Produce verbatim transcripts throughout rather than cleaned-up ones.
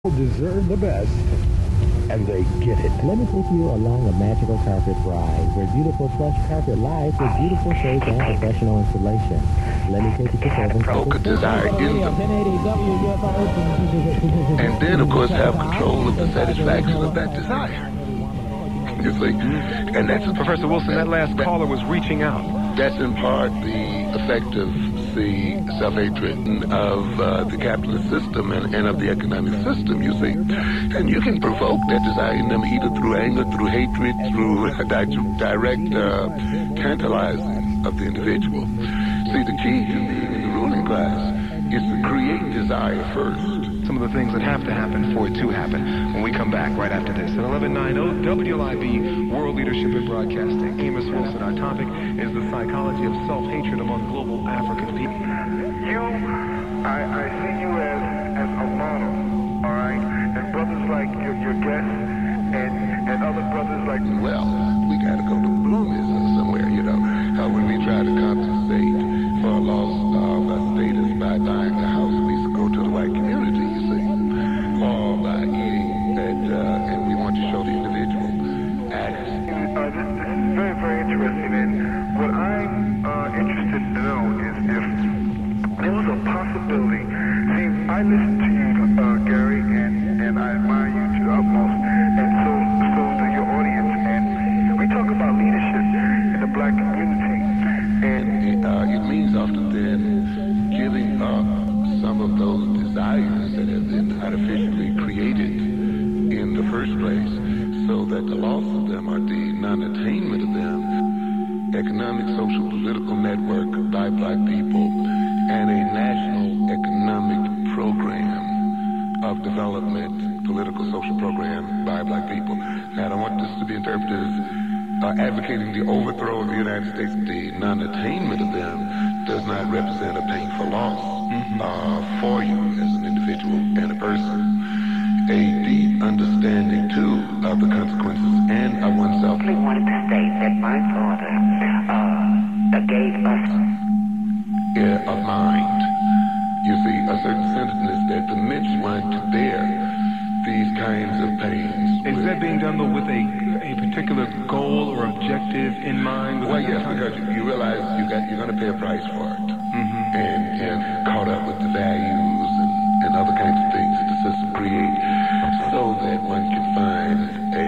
deserve the best, and they get it. Let me take you along a magical carpet ride where beautiful plush carpet lies with beautiful shades and professional installation. Let me take you to Seven Polka desire in them. And then, of course, have control of the satisfaction of that desire. You see? And that's... Professor Wilson, that last that, caller was reaching out. That's in part the effect of the self-hatred of uh, the capitalist system and, and of the economic system, you see. And you can provoke that desire in them either through anger, through hatred, through direct uh, tantalizing of the individual. See, the key in the ruling class is to create desire first. Some of the things that have to happen for it to happen when we come back right after this. At eleven ninety W L I B, World Leadership in Broadcasting. Amos Wilson, our topic is the psychology of self-hatred among global African people. You, I, I see you as, as a model, all right? And brothers like your, your guests and, and other brothers like... Well, we got to go to Bloomism somewhere, you know, uh, when we try to compensate for a loss of uh, status by buying a house, we go to the white community, you see, or by eating that, uh, and we want to show the individual acts. Uh, this, this is very, very interesting, and what I'm uh, interested to know is if there was a possibility. See, I listen to you, uh, Gary, and, and I admire you to the utmost, and so, so do your audience, and we talk about leadership in the black community. And it, uh, it means often then giving up some of those desires that have been artificially created in the first place, so that the loss of them or the non-attainment of them, economic, social, political network by black people, and a national economic program of development, political, social program by black people. Now, I don't want this to be interpreted as Uh, advocating the overthrow of the United States. The non-attainment of them does not represent a painful loss mm-hmm. uh, for you as an individual and a person. A deep understanding, too, of the consequences and of oneself. I wanted to state that my father uh, gave us uh, of mind. You see, a certain centeredness that permits one to bear these kinds of pains. Is that being done though with a a particular goal or objective in mind? Well, yes, because you, you realize you got you're going to pay a price for it, mm-hmm. and and caught up with the values and, and other kinds of things that the system creates, so that one can find a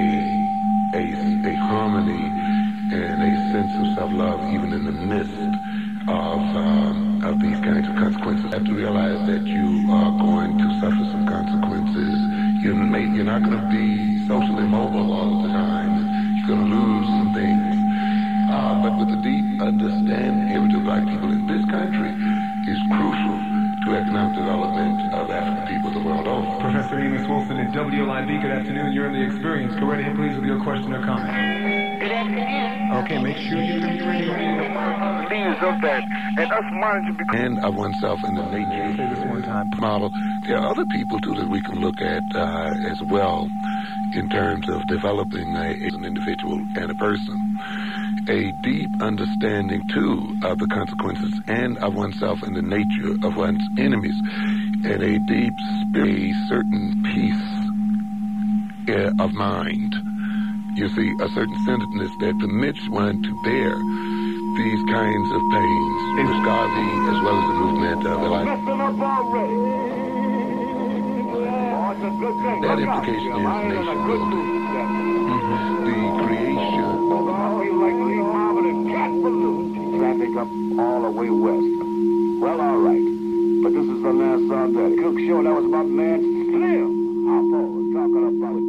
a a harmony and a sense of self-love even in the midst of um, of these kinds of consequences. You have to realize that you are going to suffer some consequences. You may, you're not going to be socially mobile all the time. You're going to lose some things. Uh, but with a deep understanding of the black people in this country is crucial to economic development of African people the world over. Professor Amos Wilson at W L I B, good afternoon. You're in the experience. Go right ahead, please, with your question or comment. Good afternoon. Okay, make sure you turn your radio on. Things of that, and us monitoring because... And of oneself in the nature Say this one time. model. There are other people, too, that we can look at uh, as well in terms of developing a, as an individual and a person. A deep understanding, too, of the consequences and of oneself and the nature of one's enemies. And a deep spirit, a certain peace uh, of mind. You see, a certain centeredness that permits one to bear these kinds of pains, which Garvey, as well as the movement of the life. That implication is nation building. Mm-hmm. The creation. Traffic up all the way west. Well, all right. But this is the Nassau Daddy Cook Show. That was my man Slim. Hop on, talking about